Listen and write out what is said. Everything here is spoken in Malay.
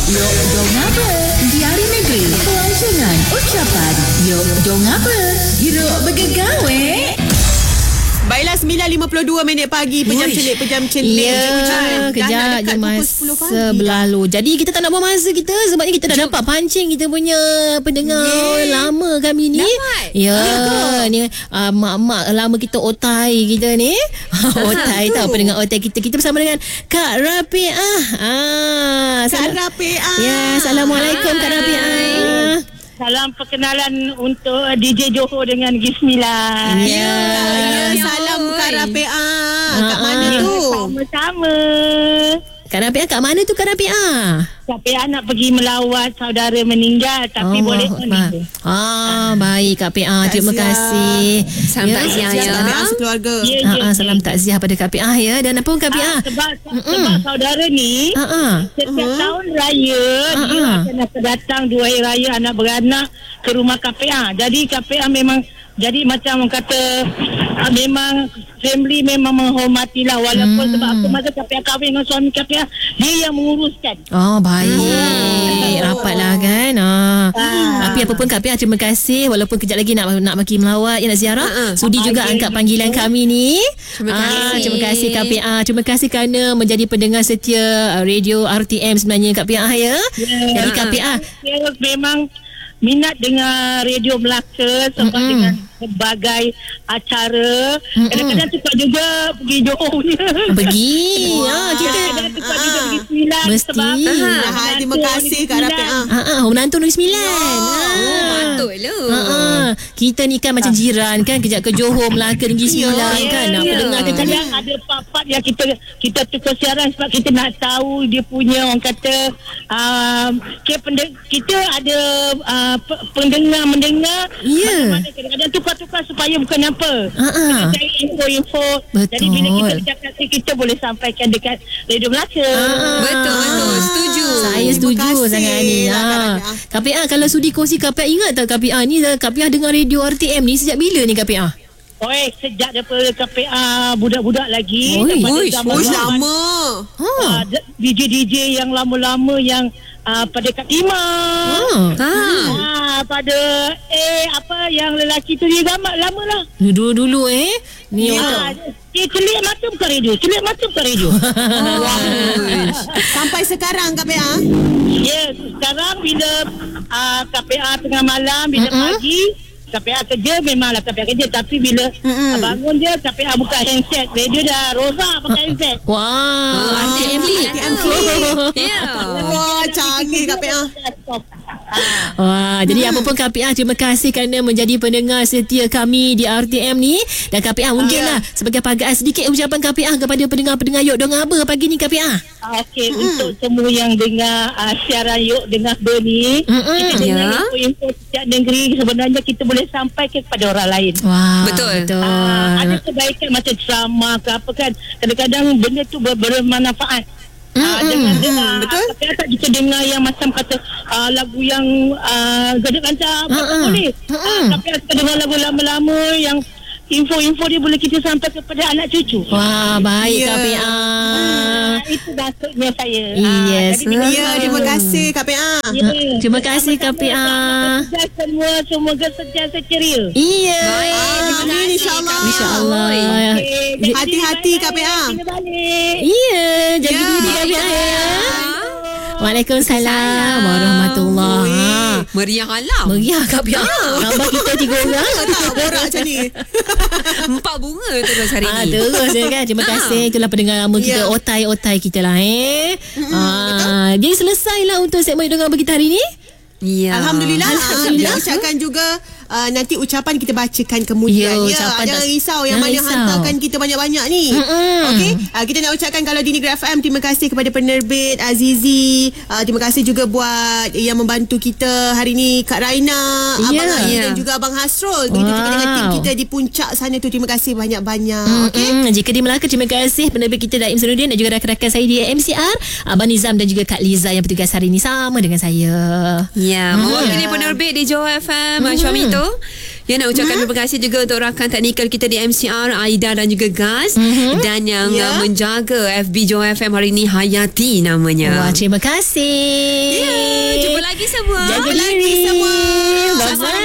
Yok dong apa? Diari negeri, pelancongan, ucapan. Yok dong apa? Hiruk bergegawe. Baiklah, 9.52 minit pagi. Pejam celik. Ya, kejap je masa berlalu. Jadi kita tak nak buang masa kita, sebabnya kita dah dapat pancing kita punya pendengar lama kami ni. Ya, ni mak-mak lama kita, otai kita ni. Otai tahu, pendengar otai kita. Kita bersama dengan Kak Rafiah. Kak Rafiah. Ya, Assalamualaikum Kak Rafiah. Salam perkenalan untuk DJ Johor dengan Gismila. Ya, salam Kak Rafiah. Kat mana tu? Sama-sama. Kak Rafiah kat mana tu Kak Rafiah? Rafiah nak pergi melawat saudara meninggal, tapi boleh ni. Baik Kak Rafiah. Terima kasih. Salam takziah ya. Sekeluarga. Salam takziah pada Kak Rafiah ya. Dan apa Kak Rafiah? Sebab saudara ni setiap tahun raya dia akan datang 2 hari raya anak beranak ke rumah Kak Rafiah. Jadi Kak Rafiah memang jadi macam kata memang family memang menghormatilah, walaupun sebab aku masa Kak Rafiah kahwin dengan suami Kak Rafiah, dia yang menguruskan. Oh baik. Rapatlah kan. Tapi apa pun Kak Rafiah, terima kasih. Walaupun kejap lagi nak pergi melawat, nak ziarah, sudi juga angkat panggilan kami ni. Terima kasih Kak Rafiah. Terima kasih kerana menjadi pendengar setia radio RTM sebenarnya Kak Rafiah ya. Jadi Kak Rafiah memang minat dengan radio Melaka sebab dengan berbagai acara. Kadang-kadang tukar juga pergi Johor punya. Pergi. Kita tukar juga pergi Sembilan. Mesti. Terima kasih Kak Rafiah. Menantu Negeri Sembilan. Patutlah. Kita ni kan macam jiran kan, kejap ke Johor, Melaka, Negeri Sembilan kan. Pendengar kita ni ada part-part yang kita tukar siaran sebab kita nak tahu dia punya, orang kata kita ada pendengar mendengar. Ya. Kadang-kadang tukar-tukar supaya bukan apa. Kita cari info-info. Jadi bila kita cakap, kita boleh sampaikan dekat Radio Melaka. Betul. Setuju. Saya setuju sangat ni. Kak Rafiah, kalau sudi kongsi Kak Rafiah, ingat tak Kak Rafiah ni, Kak Rafiah dengar radio RTM ni sejak bila ni Kak Rafiah? Sejak daripada Kak Rafiah budak-budak lagi. Lama. DJ yang lama-lama yang pada Kak Timah. Pada apa yang lelaki tu dia lama lah. Dulu ni Celik mata bukan radio. Sampai sekarang Kak Rafiah. Ya, sekarang bila Kak Rafiah tengah malam, bila pagi Kak Rafiah kerja, memanglah Kak Rafiah kerja. Tapi bila bangun dia, Kak Rafiah buka handset. Radio dah rosak pakai handset. ATM klik. Wah, canggih Kak Rafiah. Jadi apa pun Kak Rafiah, terima kasih kerana menjadi pendengar setia kami di RTM ni. Dan Kak Rafiah mungkinlah sebagai pagaan sedikit ucapan Kak Rafiah kepada pendengar-pendengar Yok Dong Aba pagi ni Kak Rafiah. Untuk semua yang dengar siaran Yok Dengar Aba ni, kita dengar info-info setiap negeri, sebenarnya kita boleh sampai kepada orang lain. Betul. Ada kebaikan macam drama ke apa kan, kadang-kadang benda tu bermanfaat. Betul. Tapi kita dengar yang macam kata lagu yang gaduh kancah boleh. Tapi kita dengar lagu lama-lama yang info-info dia boleh kita sampai kepada anak cucu. Baik Kak Rafiah. Itu maksudnya saya. Yes. Terima kasih Kak Rafiah. Terima kasih Kak Rafiah. Semoga sentiasa ceria. Amin, insyaAllah. InsyaAllah. Hati-hati Kak Rafiah. Jaga diri Kak Rafiah. Waalaikumsalam warahmatullahi. Meriah alam. Meriah Kak Rafiah. Gambar kita 3 orang. Tak borak macam ni. 4 bunga terus hari ni. Terus kan. Terima kasih. Itulah pendengar lama kita. Otai-otai kita lah Jadi selesai lah untuk segmen Dengar kita hari ni. Alhamdulillah. Kita ucapkan juga nanti ucapan kita bacakan kemudian. Jangan risau yang mana hantarkan kita banyak-banyak ni. Okey, kita nak ucapkan kalau di Negeri FM, terima kasih kepada penerbit Azizi. Terima kasih juga buat yang membantu kita hari ni, Kak Raina, Abang Ali dan juga Abang Hasrul. Kita juga dengan tim kita di puncak sana tu. Terima kasih banyak-banyak. Okey. Jika di Melaka, terima kasih penerbit kita Daim Seruddin dan juga rakan-rakan saya di MCR, Abang Nizam dan juga Kak Liza yang bertugas hari ni sama dengan saya. Mewakili penerbit di Johor FM, Syamito. Yang nak ucapkan terima kasih juga untuk rakan teknikal kita di MCR, Aida dan juga Gaz. Dan yang menjaga FB Johor FM hari ni, Hayati namanya. Terima kasih. semua. Jaga Lagi diri semua. Bye-bye.